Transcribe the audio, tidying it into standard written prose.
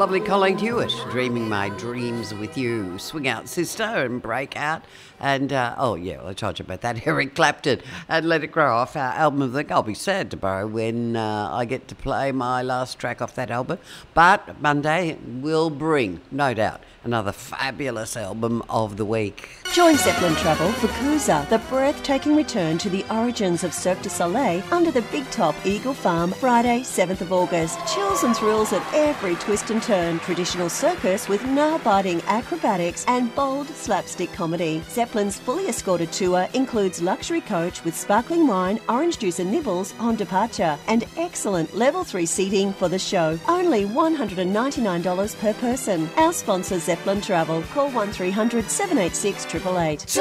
lovely Colleen Hewitt, Dreaming My Dreams with You. Swing Out Sister and Break Out. And, I told you about that. Eric Clapton and Let It Grow off our album of the week. I'll be sad to borrow when I get to play my last track off that album. But Monday will bring, no doubt, another fabulous album of the week. Join Zeppelin Travel for Cruiser, the breathtaking return to the origins of Cirque du Soleil under the Big Top Eagle Farm, Friday, 7th of August. Chills and thrills at every twist and turn. Traditional circus with nail-biting acrobatics and bold slapstick comedy. Zeppelin's fully escorted tour includes luxury coach with sparkling wine, orange juice and nibbles on departure, and excellent level 3 seating for the show. Only $199 per person. Our sponsor Zeppelin Travel. Call 1300 786 888.